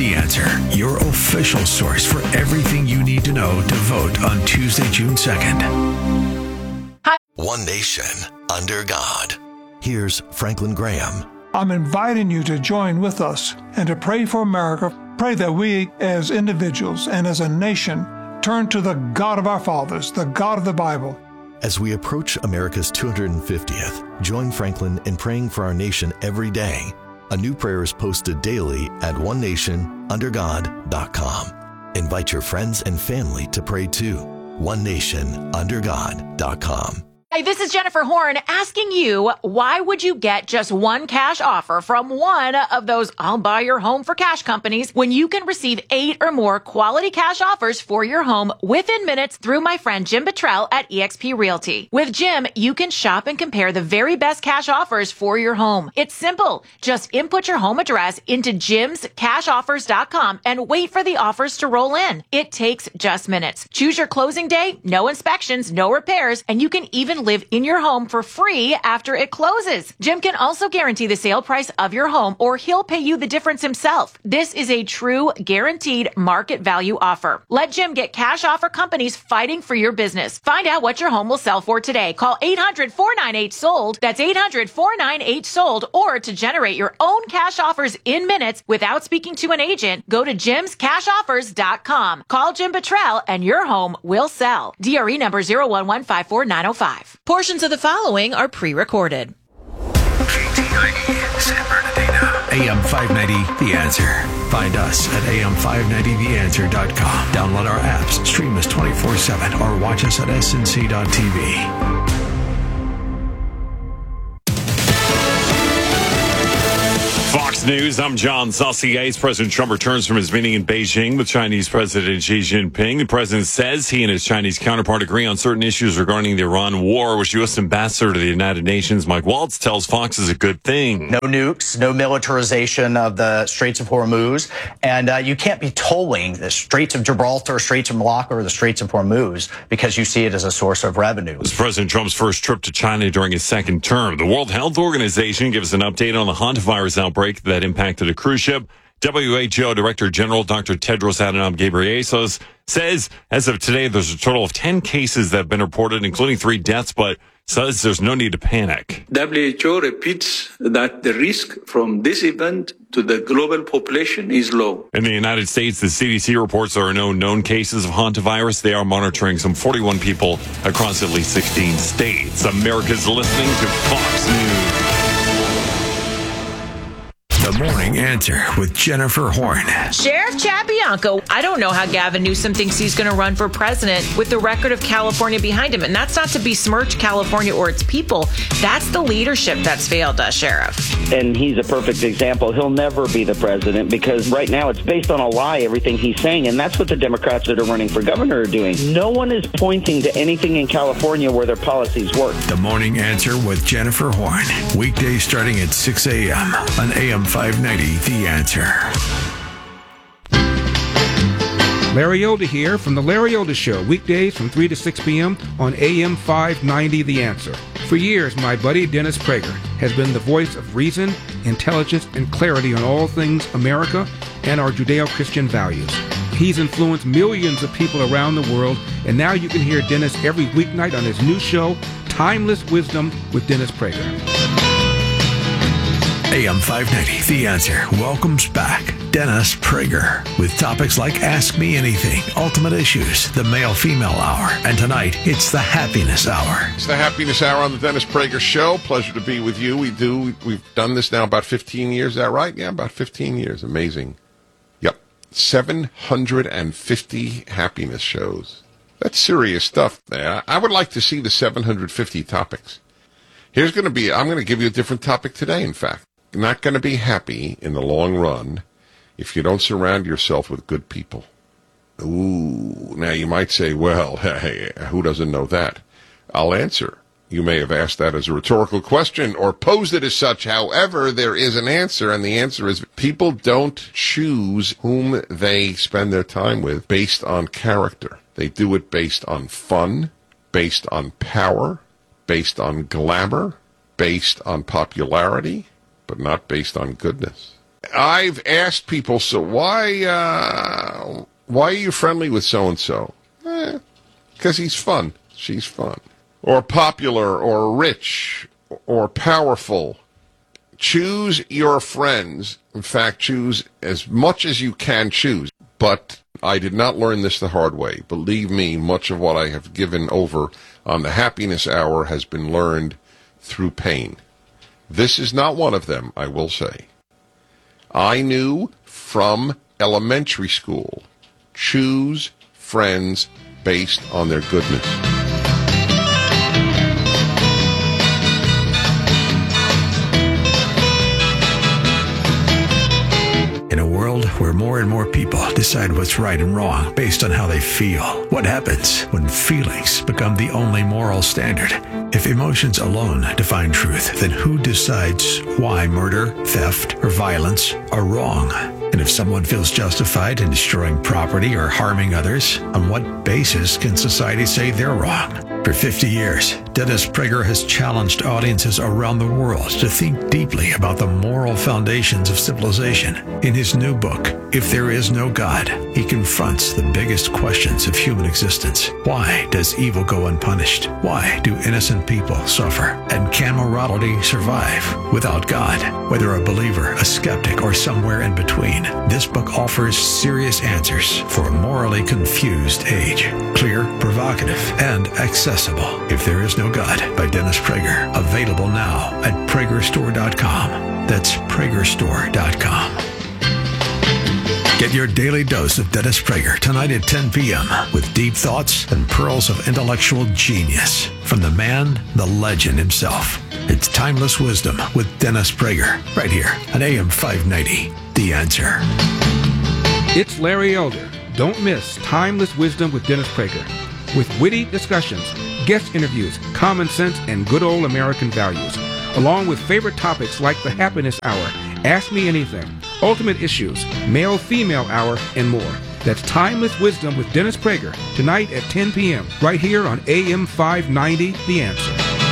The Answer, your official source for everything you need to know to vote on Tuesday, June 2nd. Hi. One nation, under God. Here's Franklin Graham. I'm inviting you to join with us and to pray for America. Pray that we, as individuals and as a nation, turn to the God of our fathers, the God of the Bible. As we approach America's 250th, join Franklin in praying for our nation every day. A new prayer is posted daily at onenationundergod.com. Invite your friends and family to pray too. onenationundergod.com. Hey, this is Jennifer Horn asking you, why would you get just one cash offer from one of those I'll buy your home for cash companies when you can receive 8 or more quality cash offers for your home within minutes through my friend Jim Buttrell at eXp Realty? With Jim, you can shop and compare the very best cash offers for your home. It's simple. Just input your home address into jimscashoffers.com and wait for the offers to roll in. It takes just minutes. Choose your closing day, no inspections, no repairs, and you can even live in your home for free after it closes. Jim can also guarantee the sale price of your home, or he'll pay you the difference himself. This is a true guaranteed market value offer. Let Jim get cash offer companies fighting for your business. Find out what your home will sell for today. Call 800-498-SOLD. That's 800-498-SOLD. Or to generate your own cash offers in minutes without speaking to an agent, go to jimscashoffers.com. Call Jim Buttrell and your home will sell. DRE number 01154-905. Portions of the following are pre-recorded. KTIE, San Bernardino. AM 590, The Answer. Find us at am590theanswer.com. Download our apps, stream us 24/7, or watch us at snc.tv. Fox News, I'm John Saucier. President Trump returns from his meeting in Beijing with Chinese President Xi Jinping. The president says he and his Chinese counterpart agree on certain issues regarding the Iran war, which U.S. Ambassador to the United Nations, Mike Waltz, tells Fox is a good thing. No nukes, no militarization of the Straits of Hormuz, and you can't be tolling the Straits of Gibraltar, Straits of Malacca, or the Straits of Hormuz because you see it as a source of revenue. This is President Trump's first trip to China during his second term. The World Health Organization gives an update on the hantavirus outbreak that impacted a cruise ship. WHO Director General Dr. Tedros Adhanom Ghebreyesus says as of today there's a total of 10 cases that have been reported, including 3 deaths, but says there's no need to panic. WHO repeats that the risk from this event to the global population is low. In the United States, the CDC reports there are no known cases of hantavirus. They are monitoring some 41 people across at least 16 states. America's listening to Fox News. The Morning Answer with Jennifer Horn. Sheriff Chad Bianco, I don't know how Gavin Newsom thinks he's going to run for president with the record of California behind him. And that's not to besmirch California or its people. That's the leadership that's failed us, Sheriff. And he's a perfect example. He'll never be the president because right now it's based on a lie, everything he's saying. And that's what the Democrats that are running for governor are doing. No one is pointing to anything in California where their policies work. The Morning Answer with Jennifer Horn. Weekdays starting at 6 a.m. on AM 590, The Answer. Larry Elder here from The Larry Elder Show, weekdays from 3 to 6 p.m. on AM 590, The Answer. For years, my buddy Dennis Prager has been the voice of reason, intelligence, and clarity on all things America and our Judeo-Christian values. He's influenced millions of people around the world, and now you can hear Dennis every weeknight on his new show, Timeless Wisdom with Dennis Prager. AM 590, The Answer welcomes back Dennis Prager with topics like Ask Me Anything, Ultimate Issues, the Male-Female Hour, and tonight it's the Happiness Hour. It's the Happiness Hour on the Dennis Prager Show. Pleasure to be with you. We've done this now about 15 years. Is that right? Yeah, about 15 years. Amazing. Yep. 750 happiness shows. That's serious stuff, man. I would like to see the 750 topics. I'm going to give you a different topic today, in fact. You're not going to be happy in the long run if you don't surround yourself with good people. Ooh, now you might say, well, hey, who doesn't know that? I'll answer. You may have asked that as a rhetorical question or posed it as such. However, there is an answer, and the answer is people don't choose whom they spend their time with based on character. They do it based on fun, based on power, based on glamour, based on popularity, but not based on goodness. I've asked people, so why are you friendly with so-and-so? Because he's fun. She's fun. Or popular, or rich, or powerful. Choose your friends. In fact, choose as much as you can choose. But I did not learn this the hard way. Believe me, much of what I have given over on the Happiness Hour has been learned through pain. This is not one of them, I will say. I knew from elementary school, choose friends based on their goodness. In a world where more and more people decide what's right and wrong based on how they feel, what happens when feelings become the only moral standard? If emotions alone define truth, then who decides why murder, theft, or violence are wrong? And if someone feels justified in destroying property or harming others, on what basis can society say they're wrong? For 50 years, Dennis Prager has challenged audiences around the world to think deeply about the moral foundations of civilization. In his new book, If There Is No God, he confronts the biggest questions of human existence. Why does evil go unpunished? Why do innocent people suffer? And can morality survive without God? Whether a believer, a skeptic, or somewhere in between, this book offers serious answers for a morally confused age. Clear, provocative, and accessible. If There Is No God by Dennis Prager. Available now at PragerStore.com. That's PragerStore.com. Get your daily dose of Dennis Prager tonight at 10 p.m. with deep thoughts and pearls of intellectual genius from the man, the legend himself. It's Timeless Wisdom with Dennis Prager right here on AM 590. The Answer. It's Larry Elder. Don't miss Timeless Wisdom with Dennis Prager. With witty discussions, guest interviews, common sense, and good old American values, along with favorite topics like the Happiness Hour, Ask Me Anything, Ultimate Issues, Male-Female Hour, and more. That's Timeless Wisdom with Dennis Prager, tonight at 10 p.m., right here on AM 590, The Answer.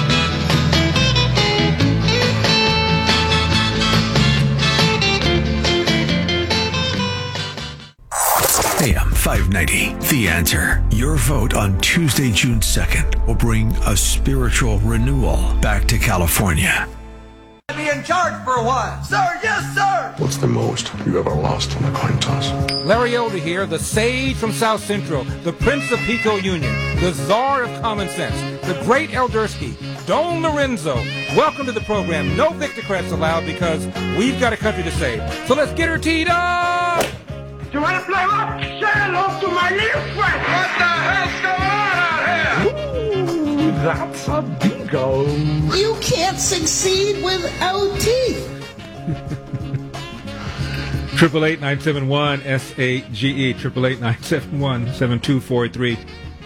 AM 590, The Answer. Your vote on Tuesday, June 2nd will bring a spiritual renewal back to California. Be in charge for a while. Sir, yes, sir. What's the most you ever lost on a coin toss? Larry Elder here, the sage from South Central, the Prince of Pico Union, the czar of common sense, the great Eldersky, Don Lorenzo. Welcome to the program. No Victocrats allowed because we've got a country to save. So let's get her teed up. You want to play what? Say hello to my little friend. What the hell's going on out here? Ooh, that's a bingo. You can't succeed without teeth. 888-971-SAGE, 888-971-7243.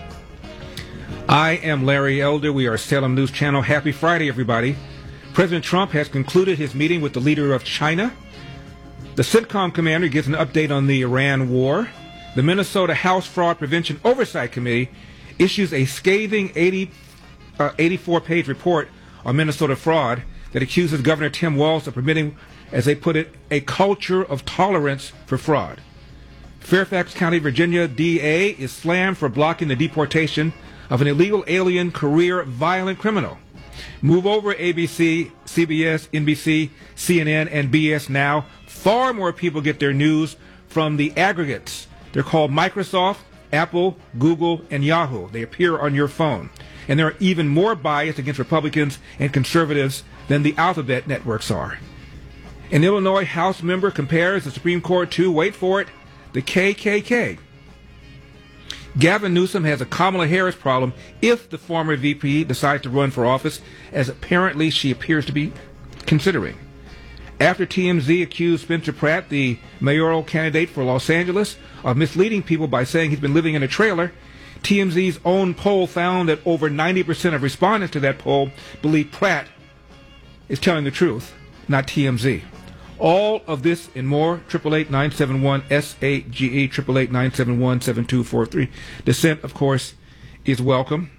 I am Larry Elder. We are Salem News Channel. Happy Friday, everybody. President Trump has concluded his meeting with the leader of China. The CENTCOM commander gives an update on the Iran war. The Minnesota House Fraud Prevention Oversight Committee issues a scathing 84-page report on Minnesota fraud that accuses Governor Tim Walz of permitting, as they put it, a culture of tolerance for fraud. Fairfax County, Virginia DA is slammed for blocking the deportation of an illegal alien career violent criminal. Move over, ABC, CBS, NBC, CNN, and BS Now. Far more people get their news from the aggregates. They're called Microsoft, Apple, Google, and Yahoo. They appear on your phone. And they're even more biased against Republicans and conservatives than the alphabet networks are. An Illinois House member compares the Supreme Court to, wait for it, the KKK. Gavin Newsom has a Kamala Harris problem if the former VP decides to run for office, as apparently she appears to be considering. After TMZ accused Spencer Pratt, the mayoral candidate for Los Angeles, of misleading people by saying he's been living in a trailer, TMZ's own poll found that over 90% of respondents to that poll believe Pratt is telling the truth, not TMZ. All of this and more, 888-971-SAGE, 888-971-7243. Dissent, of course, is welcome.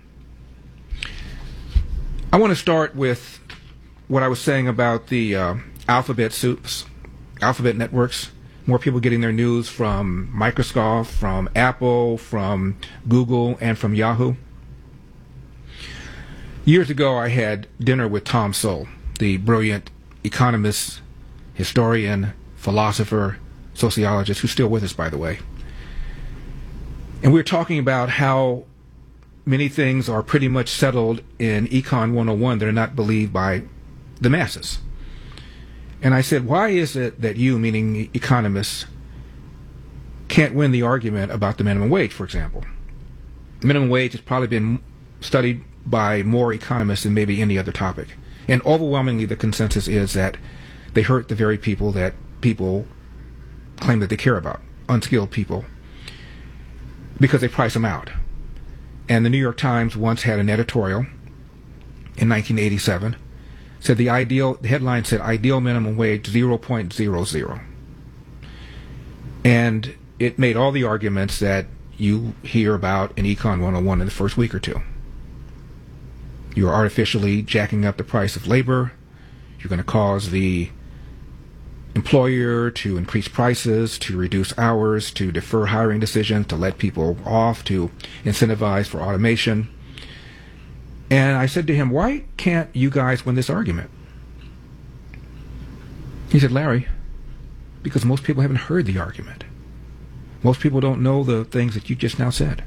I want to start with what I was saying about the alphabet soups. alphabet networks, more people getting their news from Microsoft, from Apple, from Google, and from Yahoo. Years ago, I had dinner with Tom Sowell, the brilliant economist, historian, philosopher, sociologist, who's still with us, by the way. And we were talking about how many things are pretty much settled in Econ 101 that are not believed by the masses. And I said, why is it that you, meaning economists, can't win the argument about the minimum wage, for example? Minimum wage has probably been studied by more economists than maybe any other topic. And overwhelmingly, the consensus is that they hurt the very people that people claim that they care about, unskilled people, because they price them out. And the New York Times once had an editorial in 1987, said the headline said ideal minimum wage 0.00. And it made all the arguments that you hear about in Econ 101 in the first week or two. You're artificially jacking up the price of labor. You're going to cause the employer to increase prices, to reduce hours, to defer hiring decisions, to let people off, to incentivize for automation. And I said to him, why can't you guys win this argument? He said, Larry, because most people haven't heard the argument. Most people don't know the things that you just now said.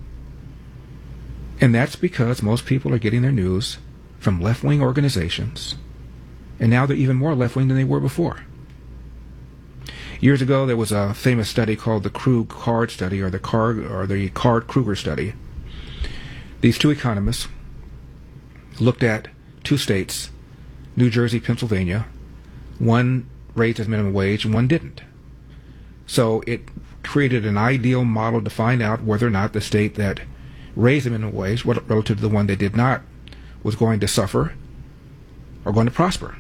And that's because most people are getting their news from left-wing organizations, and now they're even more left-wing than they were before. Years ago, there was a famous study called the Krug-Card study, or the Card-Kruger study. These two economists looked at two states, New Jersey, Pennsylvania. One raised its minimum wage and one didn't. So it created an ideal model to find out whether or not the state that raised the minimum wage relative to the one that did not was going to suffer or going to prosper.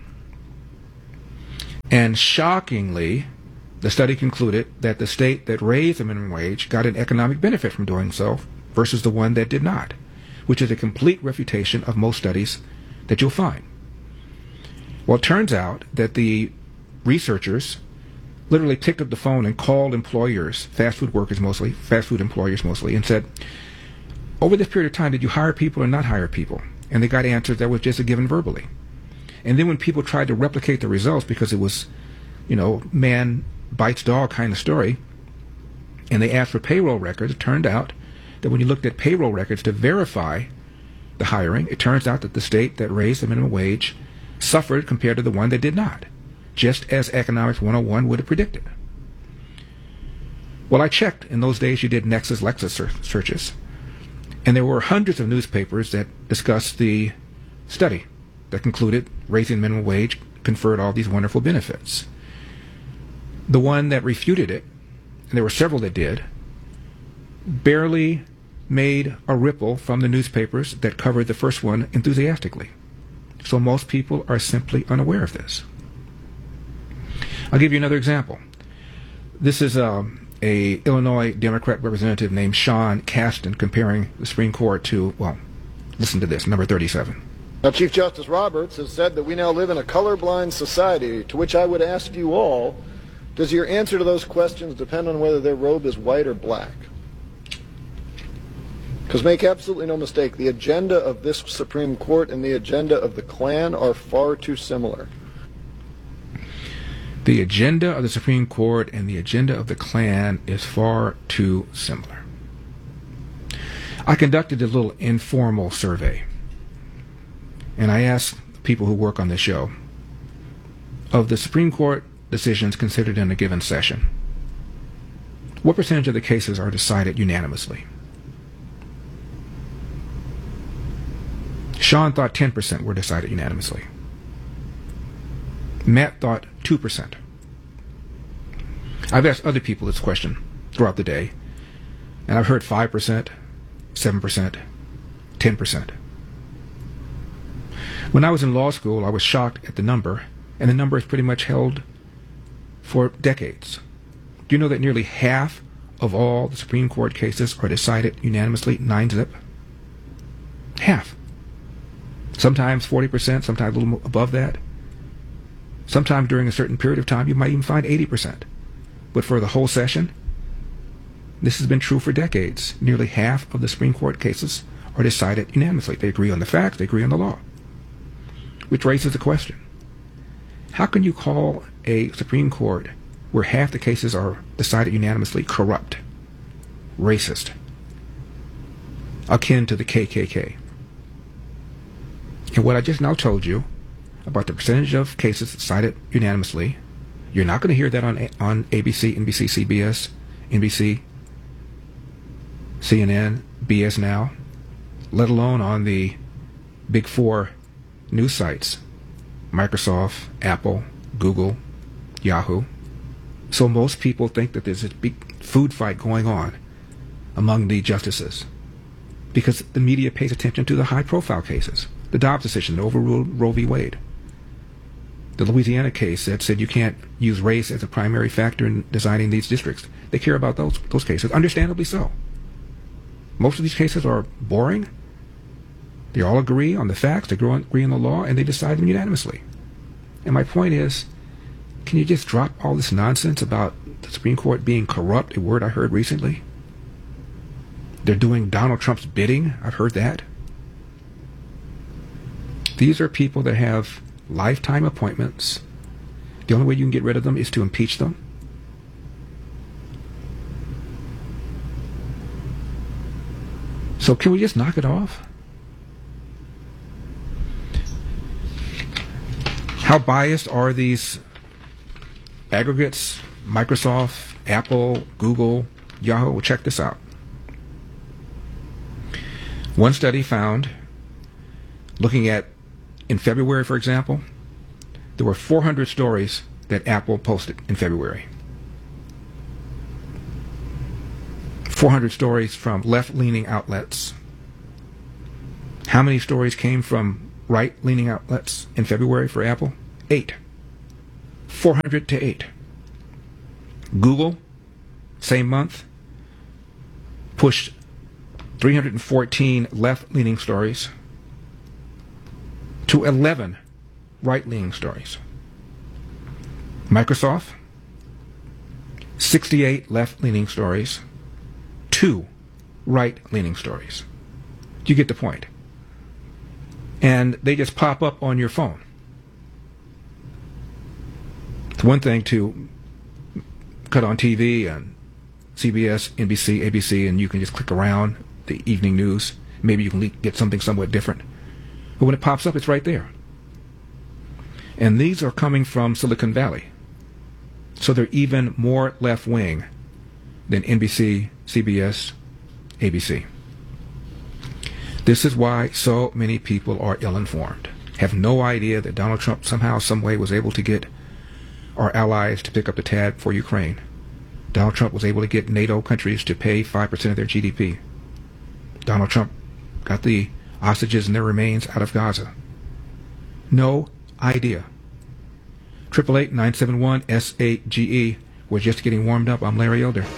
And shockingly, the study concluded that the state that raised the minimum wage got an economic benefit from doing so versus the one that did not, which is a complete refutation of most studies that you'll find. Well, it turns out that the researchers literally picked up the phone and called employers, fast food employers mostly, and said, over this period of time, did you hire people or not hire people? And they got answers that was just given verbally. And then when people tried to replicate the results, because it was, man bites dog kind of story, and they asked for payroll records, it turned out that when you looked at payroll records to verify the hiring, it turns out that the state that raised the minimum wage suffered compared to the one that did not, just as Economics 101 would have predicted. Well, I checked. In those days, you did Nexus Lexus searches. And there were hundreds of newspapers that discussed the study that concluded raising minimum wage conferred all these wonderful benefits. The one that refuted it, and there were several that did, barely made a ripple from the newspapers that covered the first one enthusiastically. So most people are simply unaware of this. I'll give you another example. This is a Illinois Democrat representative named Sean Casten comparing the Supreme Court to, listen to this, number 37. Now, Chief Justice Roberts has said that we now live in a colorblind society, to which I would ask you all, does your answer to those questions depend on whether their robe is white or black? Because make absolutely no mistake, the agenda of this Supreme Court and the agenda of the Klan are far too similar. The agenda of the Supreme Court and the agenda of the Klan is far too similar. I conducted a little informal survey, and I asked people who work on the show, of the Supreme Court decisions considered in a given session, what percentage of the cases are decided unanimously? Sean thought 10% were decided unanimously. Matt thought 2%. I've asked other people this question throughout the day, and I've heard 5%, 7%, 10%. When I was in law school, I was shocked at the number, and the number is pretty much held for decades. Do you know that nearly half of all the Supreme Court cases are decided unanimously, 9-zip? Half. Sometimes 40%, sometimes a little above that. Sometime during a certain period of time, you might even find 80%. But for the whole session, this has been true for decades. Nearly half of the Supreme Court cases are decided unanimously. They agree on the facts, they agree on the law. Which raises the question, how can you call a Supreme Court where half the cases are decided unanimously corrupt, racist, akin to the KKK? And what I just now told you about the percentage of cases decided unanimously, you're not going to hear that on ABC, NBC, CBS, NBC, CNN, BS Now, let alone on the big four news sites, Microsoft, Apple, Google, Yahoo. So most people think that there's a big food fight going on among the justices because the media pays attention to the high-profile cases. The Dobbs decision that overruled Roe v. Wade. The Louisiana case that said you can't use race as a primary factor in designing these districts. They care about those cases, understandably so. Most of these cases are boring. They all agree on the facts, they agree on the law, and they decide them unanimously. And my point is, can you just drop all this nonsense about the Supreme Court being corrupt, a word I heard recently? They're doing Donald Trump's bidding. I've heard that. These are people that have lifetime appointments. The only way you can get rid of them is to impeach them. So can we just knock it off? How biased are these aggregates? Microsoft, Apple, Google, Yahoo? Well, check this out. One study found, looking at, in February, for example, there were 400 stories that Apple posted in February. 400 stories from left-leaning outlets. How many stories came from right-leaning outlets in February for Apple? 8. 400 to 8. Google, same month, pushed 314 left-leaning stories to 11 right-leaning stories. Microsoft, 68 left-leaning stories, 2 right-leaning stories. You get the point. And they just pop up on your phone. It's one thing to cut on TV and CBS, NBC, ABC, and you can just click around the evening news. Maybe you can get something somewhat different. But when it pops up, it's right there. And these are coming from Silicon Valley. So they're even more left-wing than NBC, CBS, ABC. This is why so many people are ill-informed, have no idea that Donald Trump somehow, some way was able to get our allies to pick up the tab for Ukraine. Donald Trump was able to get NATO countries to pay 5% of their GDP. Donald Trump got the hostages and their remains out of Gaza. No idea. 888-971-SAGE. We're just getting warmed up. I'm Larry Elder.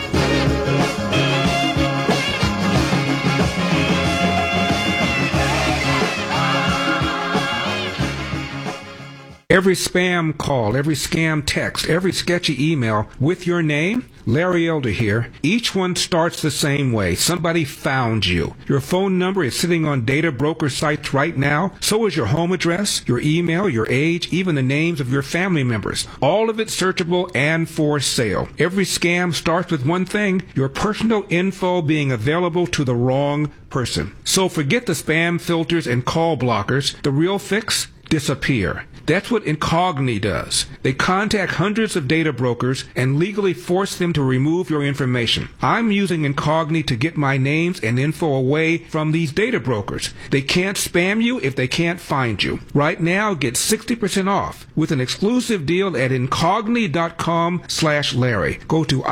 Every spam call, every scam text, every sketchy email with your name, Larry Elder here, each one starts the same way. Somebody found you. Your phone number is sitting on data broker sites right now. So is your home address, your email, your age, even the names of your family members. All of it searchable and for sale. Every scam starts with one thing, your personal info being available to the wrong person. So forget the spam filters and call blockers. The real fix? Disappear. That's what Incogni does. They contact hundreds of data brokers and legally force them to remove your information. I'm using Incogni to get my names and info away from these data brokers. They can't spam you if they can't find you. Right now, get 60% off with an exclusive deal at Incogni.com/Larry. Go to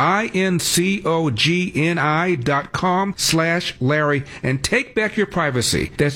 INCOGNI.com/Larry and take back your privacy. That's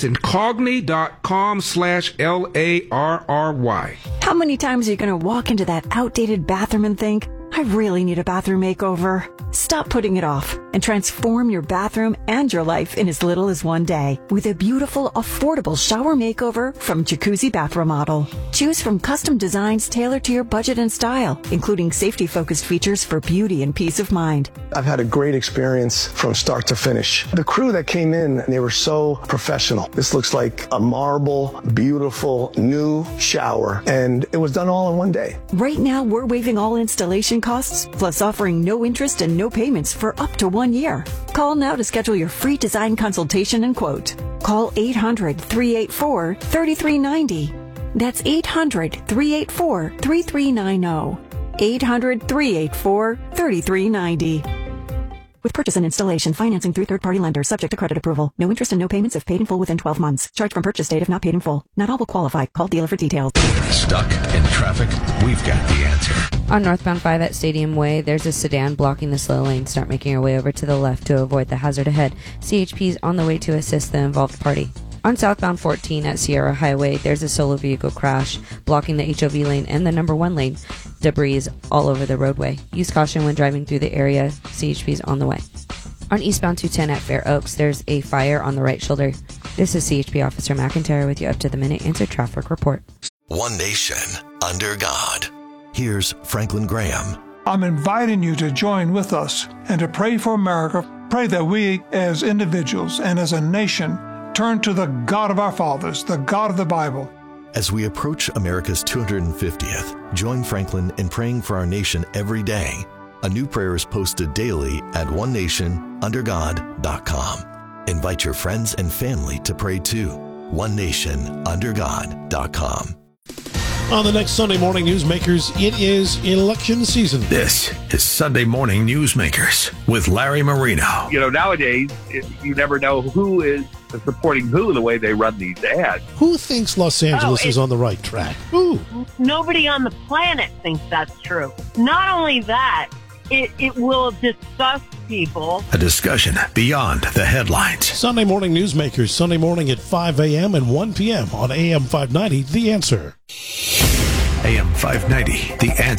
Incogni.com/LARRY. How many times are you going to walk into that outdated bathroom and think, I really need a bathroom makeover? Stop putting it off and transform your bathroom and your life in as little as one day with a beautiful, affordable shower makeover from Jacuzzi Bath Remodel. Choose from custom designs tailored to your budget and style, including safety-focused features for beauty and peace of mind. I've had a great experience from start to finish. The crew that came in, they were so professional. This looks like a marble, beautiful, new shower, and it was done all in one day. Right now, we're waiving all installation costs, plus offering no interest and no payments for up to 1 year. Call now to schedule your free design consultation and quote. Call 800-384-3390. That's 800-384-3390. 800-384-3390. With purchase and installation, financing through third-party lenders, subject to credit approval. No interest and no payments if paid in full within 12 months. Charge from purchase date if not paid in full. Not all will qualify. Call dealer for details. Stuck in traffic? We've got the answer. On northbound 5 at Stadium Way, there's a sedan blocking the slow lane. Start making your way over to the left to avoid the hazard ahead. CHP's on the way to assist the involved party. On southbound 14 at Sierra Highway, there's a solo vehicle crash blocking the HOV lane and the number 1 lane. Debris all over the roadway. Use caution when driving through the area. CHP's on the way. On eastbound 210 at Fair Oaks, there's a fire on the right shoulder. This is CHP Officer McIntyre with your up-to-the-minute answer traffic report. One nation under God. Here's Franklin Graham. I'm inviting you to join with us and to pray for America. Pray that we as individuals and as a nation turn to the God of our fathers, the God of the Bible. As we approach America's 250th, join Franklin in praying for our nation every day. A new prayer is posted daily at onenationundergod.com. Invite your friends and family to pray too. onenationundergod.com. On the next Sunday Morning Newsmakers, it is election season. This is Sunday Morning Newsmakers with Larry Marino. You know, nowadays, you never know who is supporting who the way they run these ads. Who thinks Los Angeles is on the right track? Who? Nobody on the planet thinks that's true. Not only that, it will disgust people. A discussion beyond the headlines. Sunday Morning Newsmakers, Sunday morning at 5 a.m. and 1 p.m. on AM 590, The Answer. AM 590, The Answer.